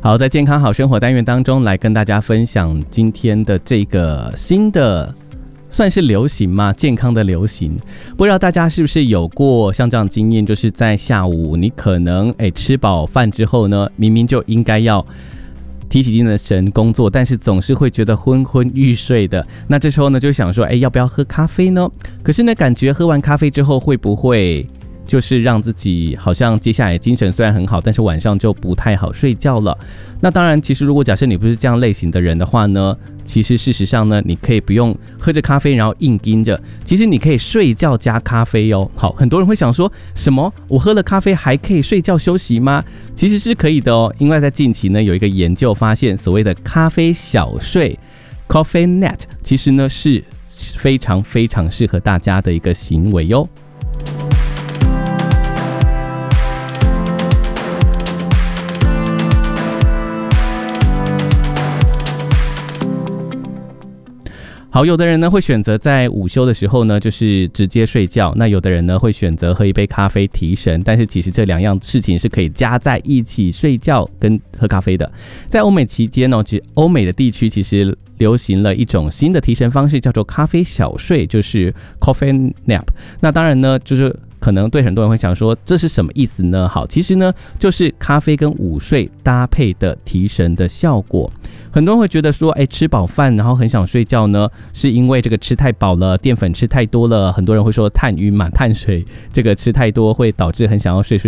好，在健康好生活单元当中，来跟大家分享今天的这个新的算是流行吗？健康的流行，不知道大家是不是有过像这样的经验，就是在下午你可能吃饱饭之后呢，明明就应该要提起精神工作，但是总是会觉得昏昏欲睡的。那这时候呢，就想说，要不要喝咖啡呢？可是呢，感觉喝完咖啡之后，会不会就是让自己好像接下来精神虽然很好，但是晚上就不太好睡觉了？那当然，其实如果假设你不是这样类型的人的话呢，其实事实上呢，你可以不用喝着咖啡然后硬盯着，其实你可以睡觉加咖啡哦。好，很多人会想说，什么？我喝了咖啡还可以睡觉休息吗？其实是可以的哦，因为在近期呢，有一个研究发现，所谓的咖啡小睡 （Coffee Nap） 其实呢是非常非常适合大家的一个行为哟。好，有的人呢会选择在午休的时候呢，就是直接睡觉；那有的人呢会选择喝一杯咖啡提神。但是其实这两样事情是可以加在一起，睡觉跟喝咖啡的。在欧美期间呢，其实欧美的地区其实流行了一种新的提神方式，叫做咖啡小睡，就是 coffee nap。那当然呢，就是可能对很多人会想说，这是什么意思呢？好，其实呢就是咖啡跟午睡搭配的提神的效果。很多人会觉得说，吃饱饭然后很想睡觉呢，是因为这个吃太饱了，淀粉吃太多了。很多人会说碳晕嘛，碳水这个吃太多会导致很想要睡